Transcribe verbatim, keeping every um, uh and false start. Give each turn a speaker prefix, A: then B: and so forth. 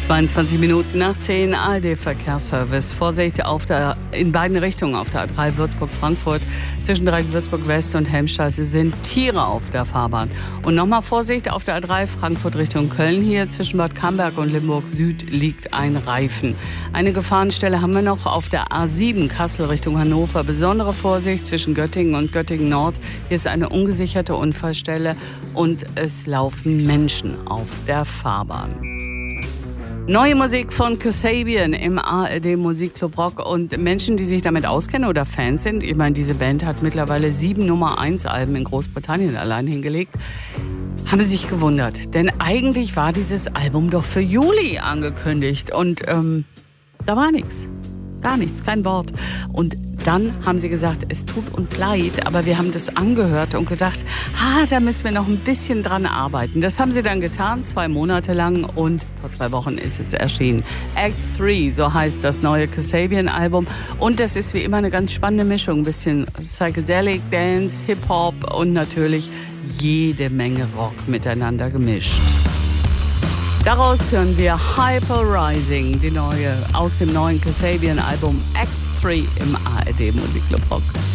A: zweiundzwanzig Minuten nach zehn, A R D-Verkehrsservice. Vorsicht auf der, in beiden Richtungen auf der A drei Würzburg-Frankfurt. Zwischen direkt Würzburg-West und Helmstadt sind Tiere auf der Fahrbahn. Und nochmal Vorsicht auf der A drei Frankfurt Richtung Köln. Hier zwischen Bad Camberg und Limburg Süd liegt ein Reifen. Eine Gefahrenstelle haben wir noch auf der A sieben Kassel Richtung Hannover. Besondere Vorsicht zwischen Göttingen und Göttingen Nord. Hier ist eine ungesicherte Unfallstelle und es laufen Menschen auf der Fahrbahn. Neue Musik von Kasabian im A R D Musikclub Rock und Menschen, die sich damit auskennen oder Fans sind. Ich meine, diese Band hat mittlerweile sieben Nummer eins Alben in Großbritannien allein hingelegt. Haben sie sich gewundert, denn eigentlich war dieses Album doch für Juli angekündigt und ähm, da war nichts. Gar nichts, kein Wort. Und dann haben sie gesagt, es tut uns leid, aber wir haben das angehört und gedacht, ah, da müssen wir noch ein bisschen dran arbeiten. Das haben sie dann getan, zwei Monate lang und vor zwei Wochen ist es erschienen. Act drei, so heißt das neue Kasabian-Album. Und das ist wie immer eine ganz spannende Mischung. Ein bisschen Psychedelic, Dance, Hip-Hop und natürlich jede Menge Rock miteinander gemischt. Daraus hören wir Hyper Rising, die neue, aus dem neuen Kasabian-Album Act drei im A R D Musikclub Rock.